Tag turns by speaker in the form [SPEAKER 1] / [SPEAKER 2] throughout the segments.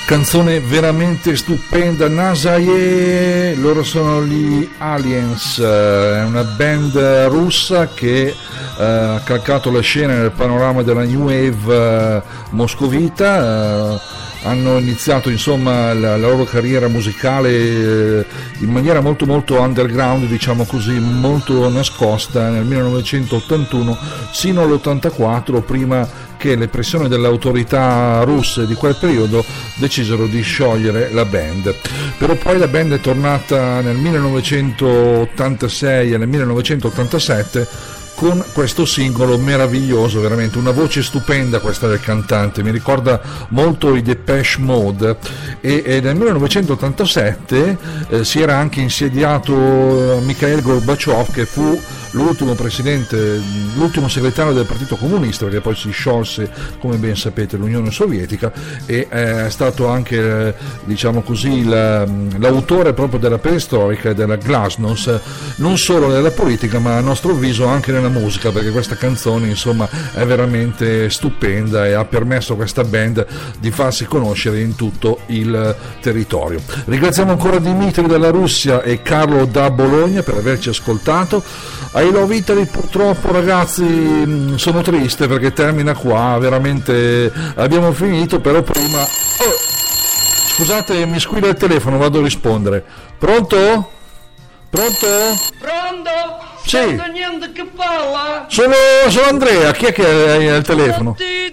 [SPEAKER 1] Canzone veramente stupenda, Nasaye, loro sono gli Aliens, è una band russa che ha calcato la scena nel panorama della New Wave moscovita. Hanno iniziato insomma la loro carriera musicale in maniera molto molto underground, diciamo così, molto nascosta nel 1981 sino all'84, prima che le pressioni delle autorità russe di quel periodo decisero di sciogliere la band. Però poi la band è tornata nel 1986 e nel 1987 con questo singolo meraviglioso, veramente una voce stupenda questa del cantante, mi ricorda molto i Depeche Mode, e nel 1987 si era anche insediato Mikhail Gorbaciov, che fu l'ultimo presidente, l'ultimo segretario del Partito Comunista, perché poi si sciolse, come ben sapete, l'Unione Sovietica, e è stato anche, diciamo così, l'autore proprio della perestroica e della glasnost, non solo nella politica ma a nostro avviso anche nella musica, perché questa canzone insomma è veramente stupenda e ha permesso a questa band di farsi conoscere in tutto il territorio. Ringraziamo ancora Dimitri dalla Russia e Carlo da Bologna per averci ascoltato. I Love Italy, purtroppo ragazzi sono triste perché termina qua, veramente abbiamo finito, però prima scusate, mi squilla il telefono, vado a rispondere. Pronto? Pronto?
[SPEAKER 2] Pronto?
[SPEAKER 1] Sì.
[SPEAKER 2] Niente che parla?
[SPEAKER 1] Sono Andrea, chi è che hai al telefono?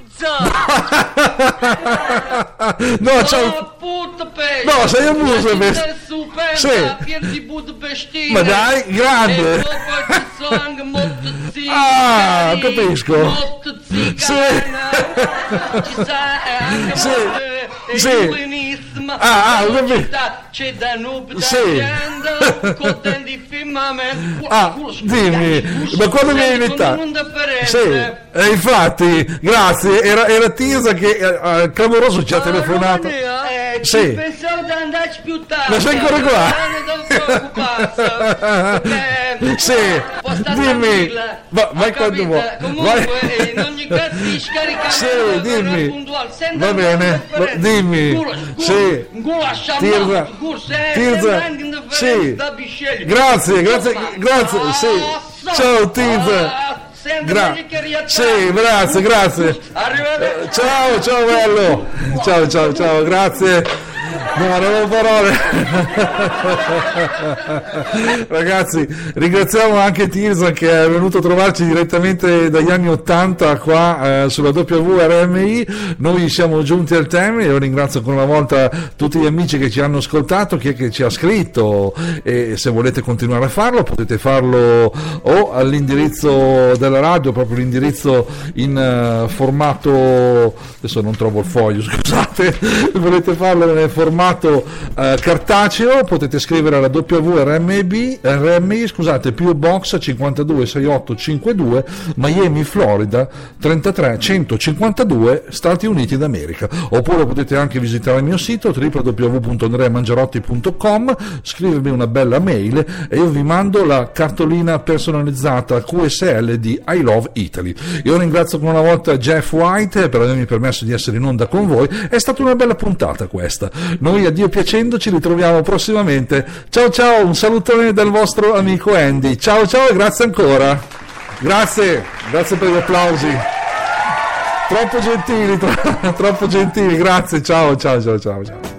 [SPEAKER 1] No, ciao. No, sei a Budapest. Sì. Ma dai, grande. Ah, capisco. Sì. Sì. Ah,
[SPEAKER 2] c'è da
[SPEAKER 1] sì. Dimmi, ma quando mi hai invitato? Sì, infatti, grazie, era Tisa che clamoroso ci ha telefonato. Sì.
[SPEAKER 2] Pensavo di andarci più tardi.
[SPEAKER 1] Ma sei ancora qua? Sì, dimmi, vai quando vuoi.
[SPEAKER 2] Comunque, in ogni caso ti scarica.
[SPEAKER 1] Sì, dimmi. Va bene, dimmi. Sì. Tirza. Sì. Grazie. Sì. Ciao Tirza. Sì, grazie. Ciao bello. Ciao, grazie. No, non ho parole. Ragazzi, ringraziamo anche Tirza che è venuto a trovarci direttamente dagli anni 80 qua sulla WRMI. Noi siamo giunti al termine. Io ringrazio ancora una volta tutti gli amici che ci hanno ascoltato, chi è che ci ha scritto, e se volete continuare a farlo potete farlo o all'indirizzo della radio, proprio l'indirizzo in formato, adesso non trovo il foglio, scusate, volete farlo nel formato cartaceo, potete scrivere alla WRMI, scusate, PO Box 526852, Miami, Florida 33152, Stati Uniti d'America. Oppure potete anche visitare il mio sito www.andreamangiarotti.com, scrivermi una bella mail e io vi mando la cartolina personalizzata QSL di I Love Italy. Io ringrazio ancora una volta Jeff White per avermi permesso di essere in onda con voi. È stata una bella puntata questa. Noi, a Dio piacendo, ci ritroviamo prossimamente. Ciao, un salutone dal vostro amico Andy. Ciao e grazie ancora. Grazie per gli applausi. Troppo gentili, grazie. Ciao.